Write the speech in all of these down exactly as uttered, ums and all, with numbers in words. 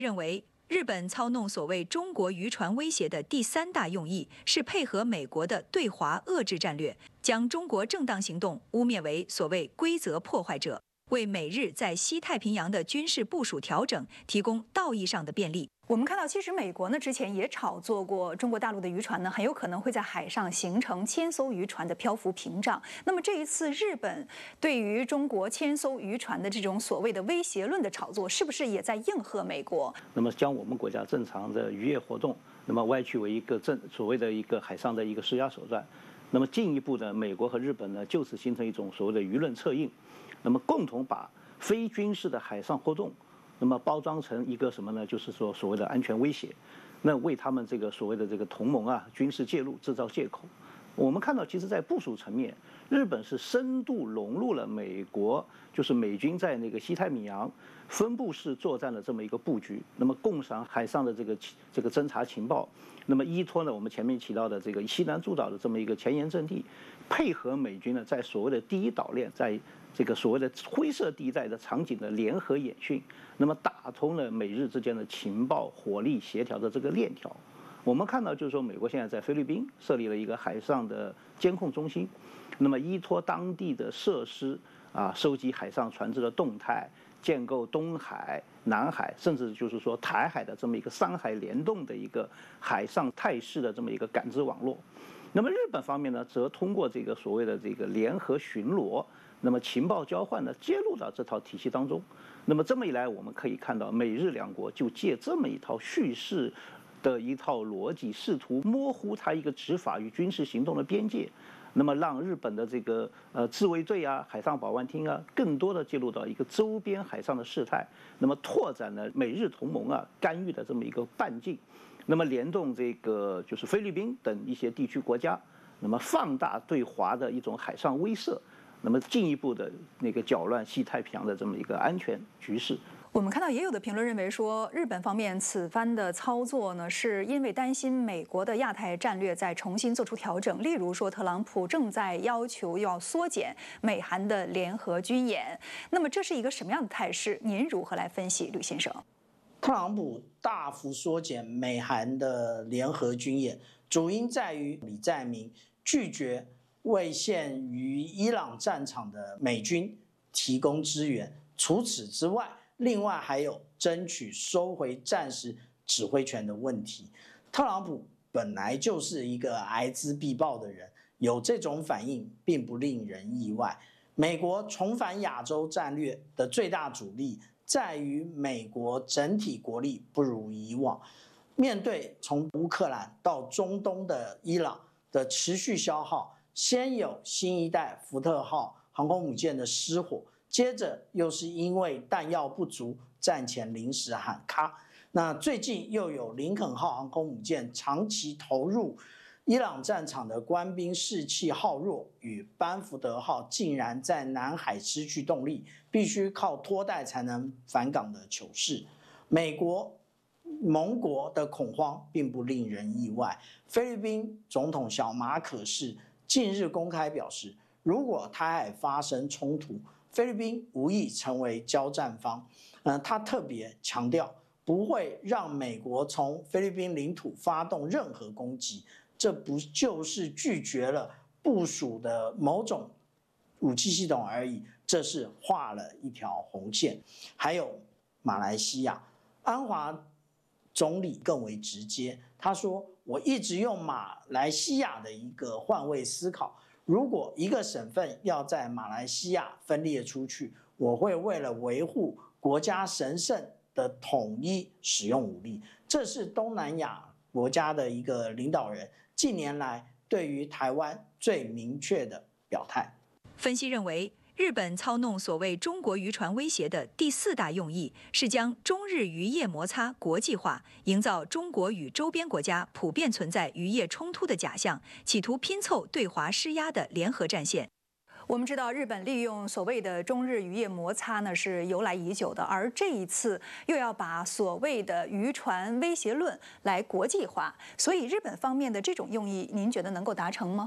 认为，日本操弄所谓中国渔船威胁的第三大用意是配合美国的对华遏制战略，将中国正当行动污蔑为所谓规则破坏者，为美日在西太平洋的军事部署调整提供道义上的便利。 我们看到，其实美国呢之前也炒作过中国大陆的渔船呢，很有可能会在海上形成千艘渔船的漂浮屏障。那么这一次日本对于中国千艘渔船的这种所谓的威胁论的炒作，是不是也在应和美国？ 那么将我们国家正常的渔业活动，那么歪曲为一个正所谓的一个海上的一个施压手段。那么进一步的，美国和日本呢就此形成一种所谓的舆论策应，那么共同把非军事的海上活动。 那么包装成一个什么呢？就是说所谓的安全威胁，那为他们这个所谓的这个同盟啊军事介入制造借口。我们看到，其实，在部署层面，日本是深度融入了美国，就是美军在那个西太平洋分布式作战的这么一个布局。那么，共享海上的这个这个侦察情报，那么依托呢我们前面提到的这个西南诸岛的这么一个前沿阵地，配合美军呢在所谓的第一岛链，在 这个所谓的灰色地带的场景的联合演训，那么打通了美日之间的情报火力协调的这个链条。我们看到，就是说，美国现在在菲律宾设立了一个海上的监控中心，那么依托当地的设施啊，收集海上船只的动态，建构东海、南海，甚至就是说台海的这么一个三海联动的一个海上态势的这么一个感知网络。那么日本方面呢，则通过这个所谓的这个联合巡逻。 那么情报交换呢，接入到这套体系当中。那么这么一来，我们可以看到，美日两国就借这么一套叙事的一套逻辑，试图模糊它一个执法与军事行动的边界。那么让日本的这个呃自卫队啊、海上保安厅啊，更多的介入到一个周边海上的事态，那么拓展了美日同盟啊干预的这么一个半径。那么联动这个就是菲律宾等一些地区国家，那么放大对华的一种海上威慑。 那么进一步的那个搅乱西太平洋的这么一个安全局势。 我们看到也有的评论认为说，日本方面此番的操作呢，是因为担心美国的亚太战略在重新做出调整，例如说特朗普正在要求要缩减美韩的联合军演。那么这是一个什么样的态势？您如何来分析，吕先生？ 特朗普大幅缩减美韩的联合军演，主因在于李在明拒绝 为现于伊朗战场的美军提供支援。除此之外，另外还有争取收回战时指挥权的问题。特朗普本来就是一个睚眦必报的人，有这种反应并不令人意外。美国重返亚洲战略的最大阻力在于美国整体国力不如以往，面对从乌克兰到中东的伊朗的持续消耗。 先有新一代福特号航空母舰的失火，接着又是因为弹药不足，战前临时喊卡。那最近又有林肯号航空母舰长期投入伊朗战场的官兵士气耗弱，与班福德号竟然在南海失去动力，必须靠拖带才能返港的糗事。美国 盟国的恐慌并不令人意外。菲律宾总统小马可仕 近日公开表示，如果台海发生冲突，菲律宾无意成为交战方。呃，他特别强调，不会让美国从菲律宾领土发动任何攻击，这不就是拒绝了部署的某种武器系统而已，这是画了一条红线。还有马来西亚，安华总理更为直接，他说：“我一直用马来西亚的一个换位思考，如果一个省份要在马来西亚分裂出去，我会为了维护国家神圣的统一使用武力。”这是东南亚国家的一个领导人近年来对于台湾最明确的表态。 分析认为， 日本操弄所谓中国渔船威胁的第四大用意是将中日渔业摩擦国际化，营造中国与周边国家普遍存在渔业冲突的假象，企图拼凑对华施压的联合战线。 我们知道，日本利用所谓的中日渔业摩擦呢是由来已久的，而这一次又要把所谓的渔船威胁论来国际化，所以日本方面的这种用意，您觉得能够达成吗？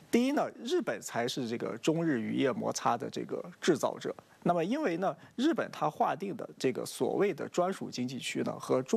第一呢，日本才是这个中日渔业摩擦的这个制造者。那么因为呢，日本它划定的这个所谓的专属经济区呢，和中